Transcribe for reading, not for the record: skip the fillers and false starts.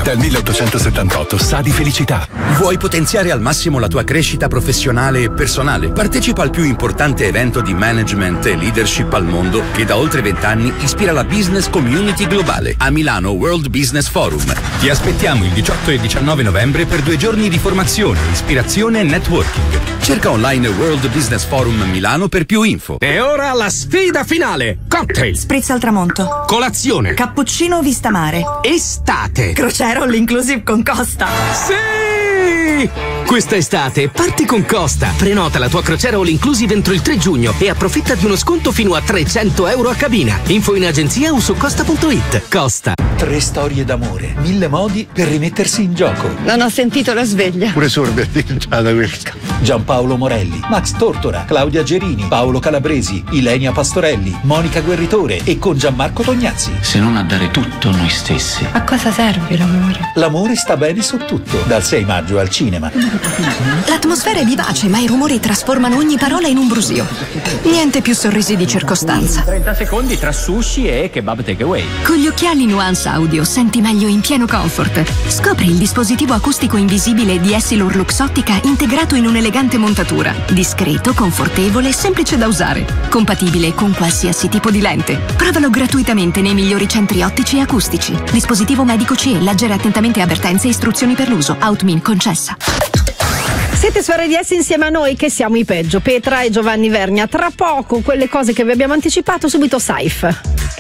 Dal 1878 sa di felicità. Vuoi potenziare al massimo la tua crescita professionale e personale? Partecipa al più importante evento di management e leadership al mondo che da oltre 20 anni ispira la business community globale, a Milano World Business Forum. Ti aspettiamo il 18 e 19 novembre per 2 giorni di formazione, ispirazione e networking. Cerca online World Business Forum Milano per più info. E ora la sfida finale: cocktail, spritz al tramonto, colazione, cappuccino vista mare, estate, crociera all inclusive con Costa. Sì! Questa estate parti con Costa. Prenota la tua crociera all inclusive entro il 3 giugno e approfitta di uno sconto fino a €300 a cabina. Info in agenzia o su costa.it. Costa. 3 storie d'amore, 1000 modi per rimettersi in gioco. Non ho sentito la sveglia. Pure sorbe da questa. Giampaolo Morelli, Max Tortora, Claudia Gerini, Paolo Calabresi, Ilenia Pastorelli, Monica Guerritore e con Gianmarco Tognazzi. Se non a dare tutto noi stessi. A cosa serve l'amore? L'amore sta bene su tutto. Dal 6 maggio al cinema. L'atmosfera è vivace, ma i rumori trasformano ogni parola in un brusio. Niente più sorrisi di circostanza. 30 secondi tra sushi e kebab takeaway. Con gli occhiali Nuance Audio senti meglio in pieno comfort. Scopri il dispositivo acustico invisibile di Essilor Luxottica integrato in un'elegante montatura. Discreto, confortevole e semplice da usare. Compatibile con qualsiasi tipo di lente. Provalo gratuitamente nei migliori centri ottici e acustici. Dispositivo medico CE, leggere attentamente avvertenze e istruzioni per l'uso. Outmin concessa. Siete su RDS insieme a noi che siamo i peggio, Petra e Giovanni Vernia. Tra poco quelle cose che vi abbiamo anticipato, subito Saif.